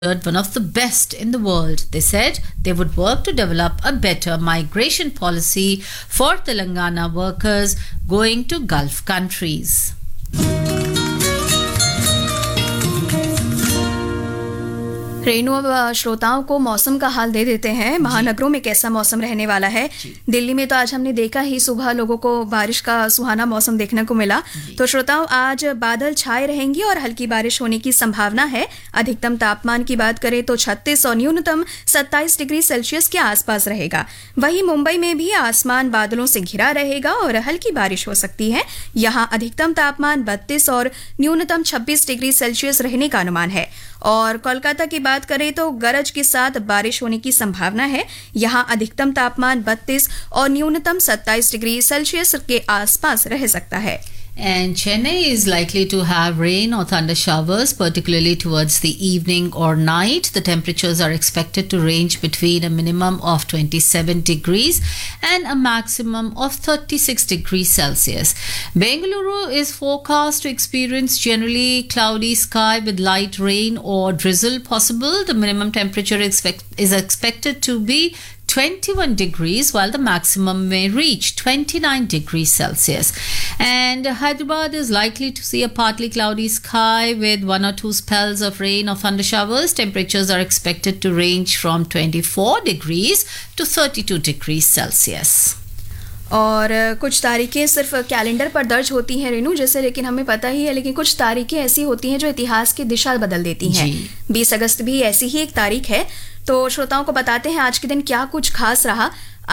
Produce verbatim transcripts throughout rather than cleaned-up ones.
one of the best in the world. They said they would work to develop a better migration policy for Telangana workers going to Gulf countries. Renu, अब श्रोताओं को मौसम का हाल दे देते हैं। महानगरों में कैसा मौसम रहने वाला है। दिल्ली में तो आज हमने देखा ही, सुबह लोगों को बारिश का सुहाना मौसम देखने को मिला। तो श्रोताओं, आज बादल छाए रहेंगे और हल्की बारिश होने की संभावना है। अधिकतम तापमान की बात करें तो छत्तीस और न्यूनतम सत्ताईस डिग्री सेल्सियस के आसपास रहेगा। वहीं मुंबई में भी आसमान बादलों से घिरा रहेगा और हल्की बारिश हो सकती है। यहाँ अधिकतम तापमान बत्तीस और न्यूनतम छब्बीस डिग्री सेल्सियस रहने का अनुमान है। और कोलकाता की बात करें तो गरज के साथ बारिश होने की संभावना है। यहाँ अधिकतम तापमान बत्तीस और न्यूनतम सत्ताईस डिग्री सेल्सियस के आसपास रह सकता है। And Chennai is likely to have rain or thunder showers, particularly towards the evening or night. The temperatures are expected to range between a minimum of twenty-seven degrees and a maximum of thirty-six degrees Celsius. Bengaluru is forecast to experience generally cloudy sky with light rain or drizzle possible. The minimum temperature expect- is expected to be twenty-one degrees, while the maximum may reach twenty-nine degrees Celsius. And Hyderabad is likely to see a partly cloudy sky with one or two spells of rain or thunder showers. Temperatures are expected to range from twenty-four degrees to thirty-two degrees Celsius. और कुछ तारीखें सिर्फ calendar पर दर्ज होती हैं रेनू, जैसे, लेकिन हमें पता ही है, लेकिन कुछ तारीखें ऐसी होती हैं जो इतिहास की दिशा बदल देती हैं। बीस अगस्त भी ऐसी ही एक तारीख है। तो श्रोताओं को बताते हैं आज के दिन क्या कुछ खास रहा।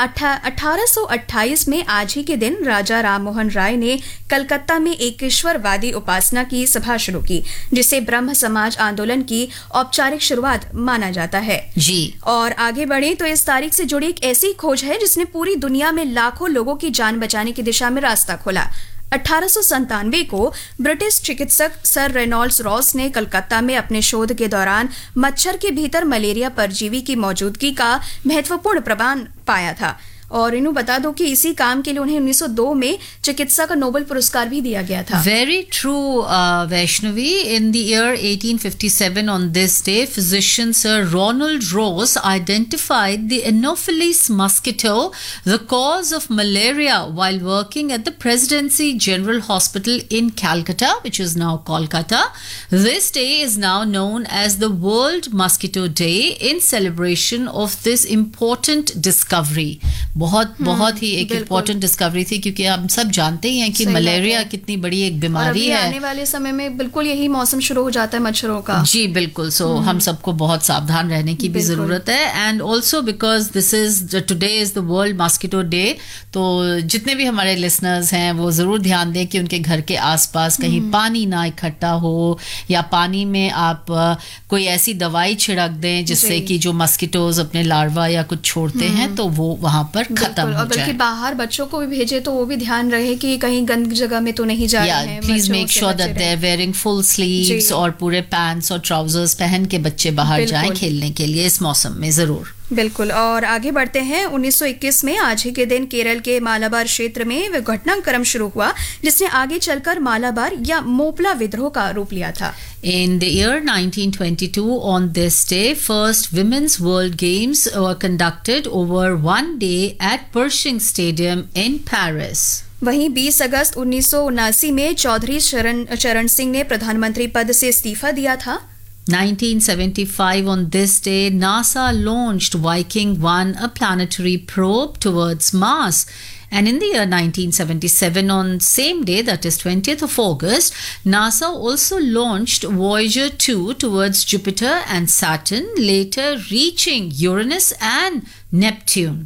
अठारह सौ अट्ठाईस में आज ही के दिन राजा राममोहन राय ने कलकत्ता में एकेश्वरवादी उपासना की सभा शुरू की, जिसे ब्रह्म समाज आंदोलन की औपचारिक शुरुआत माना जाता है। जी। और आगे बढ़े तो इस तारीख से जुड़ी एक ऐसी खोज है जिसने पूरी दुनिया में लाखों लोगों की जान बचाने की दिशा में रास्ता खोला। अठारह सौ संतानवे को ब्रिटिश चिकित्सक सर रेनॉल्ड्स रॉस ने कलकत्ता में अपने शोध के दौरान मच्छर के भीतर मलेरिया परजीवी की मौजूदगी का महत्वपूर्ण प्रमाण पाया था। और इन्हों बता दो कि इसी काम के लिए उन्हें उन्नीस सौ दो में चिकित्सा का नोबेल पुरस्कार भी दिया गया था। Very true, uh, Vaishnavi. In the year eighteen fifty-seven, on this day, physician Sir Ronald Ross identified the Anopheles mosquito, the cause of malaria, while working at the Presidency General Hospital in Calcutta, which is now Kolkata. This day is now known as the World Mosquito Day in celebration of this important discovery. बहुत बहुत ही एक important discovery थी, क्योंकि हम सब जानते ही हैं कि मलेरिया कितनी बड़ी एक बीमारी है। आने वाले समय में बिल्कुल यही मौसम शुरू हो जाता है मच्छरों का। जी बिल्कुल। सो so, हम सबको बहुत सावधान रहने की भी जरूरत है। And also because this is today is the world mosquito day, तो जितने भी हमारे लिसनर्स हैं वो जरूर ध्यान दें कि उनके घर के आसपास कहीं पानी ना इकट्ठा हो, या पानी में आप कोई ऐसी दवाई छिड़क दें जिससे कि जो मॉस्किटोज अपने लार्वा या कुछ छोड़ते हैं तो वो वहां पर खत्म हो जाए। बल्कि बाहर बच्चों को भी भेजे तो वो भी ध्यान रहे कि कहीं गंद जगह में तो नहीं जा रहे हैं। Please make sure that they are wearing full sleeves और पूरे पैंट्स और ट्राउजर्स पहन के बच्चे बाहर जाएं खेलने के लिए इस मौसम में जरूर। बिल्कुल। और आगे बढ़ते हैं। उन्नीस सौ इक्कीस में आज ही के दिन केरल के मालाबार क्षेत्र में वह घटनाक्रम शुरू हुआ जिसने आगे चलकर मालाबार या मोपला विद्रोह का रूप लिया था। In the year nineteen twenty-two, on this day, first Women's World Games were conducted over one day at Pershing Stadium in Paris. वहीं बीस अगस्त उन्नीस सौ उनासी में चौधरी चरण चरण सिंह ने प्रधानमंत्री पद से इस्तीफा दिया था। nineteen seventy-five, on this day, NASA launched Viking one, a planetary probe towards Mars. And in the year nineteen seventy-seven, on same day, that is twentieth of August, NASA also launched Voyager two towards Jupiter and Saturn, later reaching Uranus and Neptune.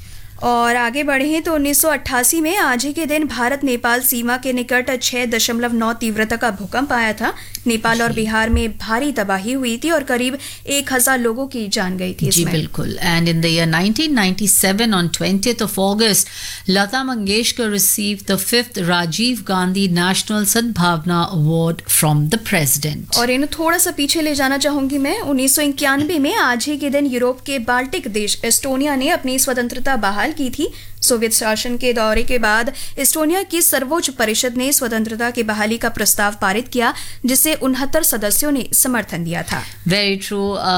और आगे बढ़े तो उन्नीस सौ अट्ठासी में आज ही के दिन भारत नेपाल सीमा के निकट छह दशमलव नौ तीव्रता का भूकंप आया था। नेपाल और बिहार में भारी तबाही हुई थी और करीब एक हजार लोगों की जान गई थी जी बिल्कुल। And in the year nineteen ninety seven, on twentieth of August, Lata Mangeshkar received the fifth Rajiv Gandhi national सद्भावना अवार्ड फ्रॉम द प्रेसिडेंट। और इन्हें थोड़ा सा पीछे ले जाना चाहूंगी मैं। उन्नीस सौ इक्यानवे में आज ही के दिन यूरोप के बाल्टिक देश एस्टोनिया ने अपनी स्वतंत्रता बहाल की थी। सोवियत शासन के दौरे के बाद एस्टोनिया की सर्वोच्च परिषद ने स्वतंत्रता की बहाली का प्रस्ताव पारित किया, जिसे उनहत्तर सदस्यों ने समर्थन दिया था। Very true.